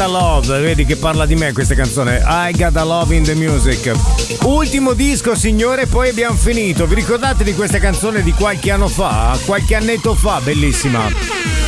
Gotta Love, vedi che parla di me questa canzone. I Gotta Love in the Music. Ultimo disco, signore, poi abbiamo finito. Vi ricordate di questa canzone di qualche anno fa? Qualche annetto fa, bellissima.